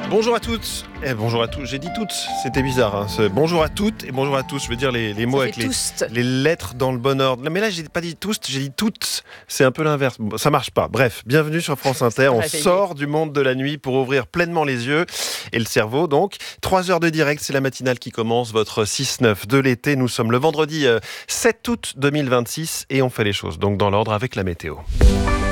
Bonjour à toutes et bonjour à tous. J'ai dit toutes, c'était bizarre. Bonjour à toutes et bonjour à tous. Je veux dire les mots avec les lettres dans le bon ordre. Mais là, j'ai pas dit tous, j'ai dit toutes. C'est un peu l'inverse. Bon, ça marche pas. Bref, bienvenue sur France Inter. On sort du monde de la nuit pour ouvrir pleinement les yeux et le cerveau. Donc, 3 heures de direct, c'est la matinale qui commence. Votre 6-9 de l'été. Nous sommes le vendredi 7 août 2026 et on fait les choses donc dans l'ordre avec la météo.